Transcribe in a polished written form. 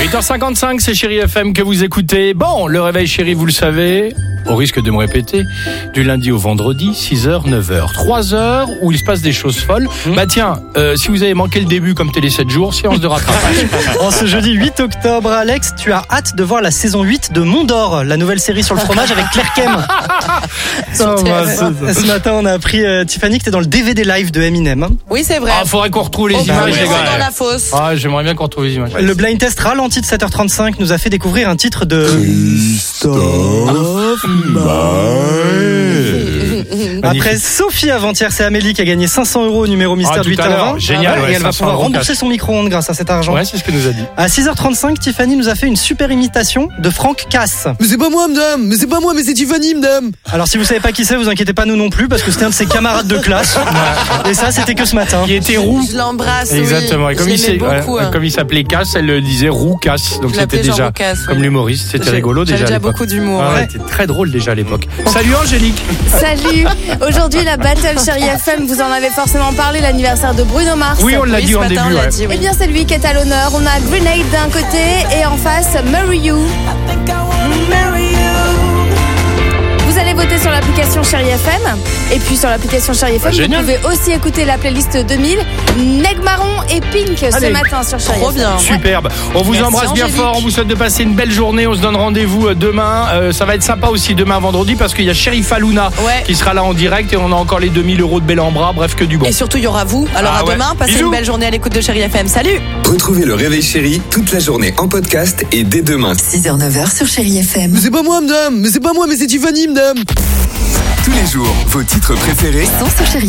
8h55, c'est Chérie FM que vous écoutez. Bon, le réveil chéri, vous le savez, au risque de me répéter, du lundi au vendredi, 6h, 9h. 3 heures où il se passe des choses folles. Bah tiens, si vous avez manqué le début comme Télé 7 jours, séance de rattrapage. En ce jeudi 8 octobre, Alex, tu as hâte de voir la saison 8 de Mondor, la nouvelle série sur le fromage avec Claire Kem. Ce matin, on a appris, Tiffany, que t'es dans le DVD live de Eminem. Oui, c'est vrai. Ah, faudrait qu'on retrouve les On images, les est gars. dans la fosse. Ah, j'aimerais bien qu'on retrouve les images. Le blind test ralenti de 7h35 nous a fait découvrir un titre de... Après Sophie avant-hier, c'est Amélie qui a gagné 500 € au numéro mystère de 8h20. Génial, et elle va pouvoir rembourser son micro-ondes grâce à cet argent. Ouais, c'est ce que nous a dit. À 6h35, Tiffany nous a fait une super imitation de Franck Casse. Mais c'est pas moi, madame. Mais c'est pas moi, mais c'est Tiffany, madame. Alors si vous savez pas qui c'est, vous inquiétez pas, nous non plus, parce que c'était un de ses camarades de classe. Et ça, c'était que ce matin. Qui était roux. Je l'embrasse. Exactement. Oui. Et comme il s'appelait Casse, elle le disait roux Casse. Donc c'était déjà comme l'humoriste. C'était rigolo déjà. J'avais déjà beaucoup d'humour. Ouais, c'était très drôle déjà à l'époque. Salut Angélique. Salut. Aujourd'hui, la Battle Chérie FM, vous en avez forcément parlé, l'anniversaire de Bruno Mars. Oui, on l'a dit en début. Eh bien, c'est lui qui est à l'honneur. On a Grenade d'un côté et en face, Marry You. Vous allez voter sur l'application Chérie FM. Et puis sur l'application Chérie FM, vous pouvez aussi écouter la playlist 2000, Neg Marron et Pink ce matin sur Chérie FM. Trop bien. Superbe. On vous embrasse bien fort. On vous souhaite de passer une belle journée. On se donne rendez-vous demain. Ça va être sympa aussi demain vendredi parce qu'il y a Sheriff Aluna qui sera là en direct et on a encore les 2000 € de bel en bras. Bref, que du bon. Et surtout, il y aura vous. Alors à demain. Passez une belle journée à l'écoute de Chérie FM. Salut. Retrouvez le réveil chéri toute la journée en podcast et dès demain. 6h, 9h sur Chérie FM. Mais c'est pas moi, madame. Mais c'est pas moi, mais c'est Tiffany, madame. Tous les jours, vos titres préférés Sans Chérie